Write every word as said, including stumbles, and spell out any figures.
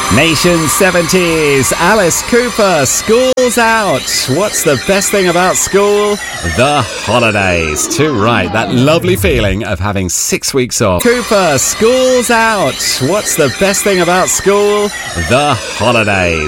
Nation seventies, Alice Cooper, school's out. What's the best thing about school? The holidays. Too right, that lovely feeling of having six weeks off. Cooper, school's out. What's the best thing about school? The holidays.